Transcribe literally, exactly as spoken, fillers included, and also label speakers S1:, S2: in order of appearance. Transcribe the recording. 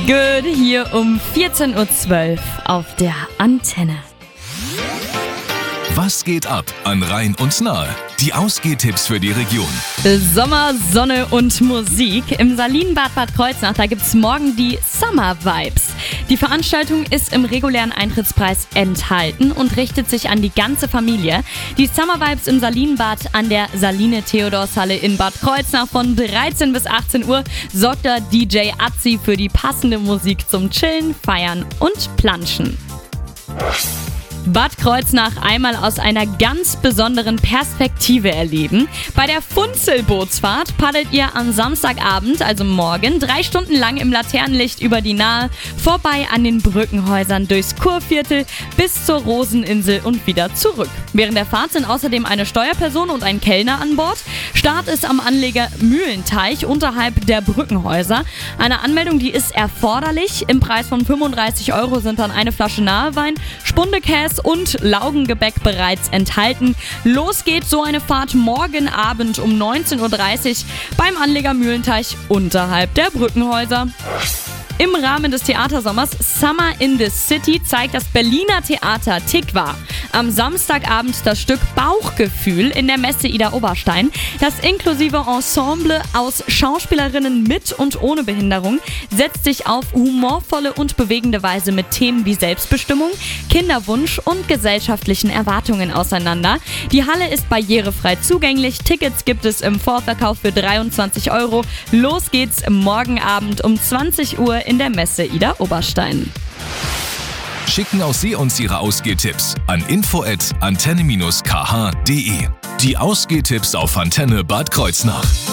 S1: Good hier um vierzehn Uhr zwölf auf der Antenne.
S2: Was geht ab an Rhein und Nahe? Die Ausgehtipps für die Region.
S1: Sommer, Sonne und Musik. Im Salinenbad Bad Kreuznach, da gibt's morgen die Summer Vibes. Die Veranstaltung ist im regulären Eintrittspreis enthalten und richtet sich an die ganze Familie. Die Summer Vibes im Salinenbad an der Saline-Theodors-Halle in Bad Kreuznach von dreizehn bis achtzehn Uhr sorgt der D J Atzi für die passende Musik zum Chillen, Feiern und Planschen. Bad Kreuznach einmal aus einer ganz besonderen Perspektive erleben. Bei der Funzelbootsfahrt paddelt ihr am Samstagabend, also morgen, drei Stunden lang im Laternenlicht über die Nahe, vorbei an den Brückenhäusern durchs Kurviertel bis zur Roseninsel und wieder zurück. Während der Fahrt sind außerdem eine Steuerperson und ein Kellner an Bord. Start ist am Anleger Mühlenteich unterhalb der Brückenhäuser. Eine Anmeldung, die ist erforderlich. Im Preis von fünfunddreißig Euro sind dann eine Flasche Nahewein, Spundekäse und Laugengebäck bereits enthalten. Los geht so eine Fahrt morgen Abend um neunzehn Uhr dreißig beim Anleger Mühlenteich unterhalb der Brückenhäuser. Im Rahmen des Theatersommers Summer in the City zeigt das Berliner Theater Tikva am Samstagabend das Stück Bauchgefühl in der Messe Ida Oberstein. Das inklusive Ensemble aus Schauspielerinnen mit und ohne Behinderung setzt sich auf humorvolle und bewegende Weise mit Themen wie Selbstbestimmung, Kinderwunsch und gesellschaftlichen Erwartungen auseinander. Die Halle ist barrierefrei zugänglich. Tickets gibt es im Vorverkauf für dreiundzwanzig Euro. Los geht's morgen Abend um zwanzig Uhr in der Messe Ida Oberstein.
S2: Schicken auch Sie uns Ihre Ausgehtipps an info at antenne dash k h punkt de. Die Ausgehtipps auf Antenne Bad Kreuznach.